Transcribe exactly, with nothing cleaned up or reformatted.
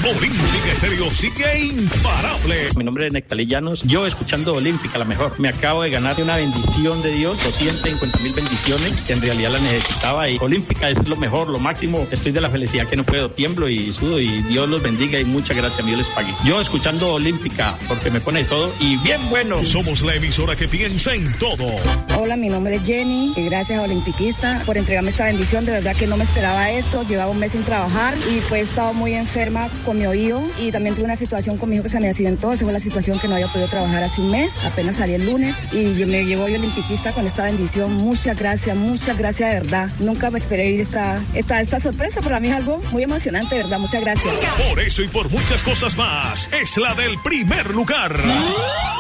Olímpica Estéreo sigue imparable. Mi nombre es Nectalí Llanos. Yo escuchando Olímpica, la mejor. Me acabo de ganar una bendición de Dios, doscientas cincuenta mil bendiciones, que en realidad la necesitaba. Y Olímpica es lo mejor, lo máximo. Estoy de la felicidad que no puedo. Tiemblo y sudo y Dios los bendiga y muchas gracias, Dios les pague. Yo escuchando Olímpica, porque me pone todo y bien bueno. Somos la emisora que piensa en todo. Hola, mi nombre es Jenny y gracias a Olimpiquista por entregarme esta bendición. De verdad que no me esperaba esto. Llevaba un mes sin trabajar y pues he estado muy enferma con mi oído y también tuve una situación con mi hijo que se me accidentó. Esa fue la situación que no había podido trabajar hace un mes. Apenas salí el lunes y yo me llegó hoy Olimpiquista con esta bendición. Muchas gracias, muchas gracias de verdad. Nunca me esperé vivir esta, esta, esta sorpresa. Para mí es algo muy emocionante, de verdad. Muchas gracias. Por eso y por muchas cosas más, es la del primer lugar.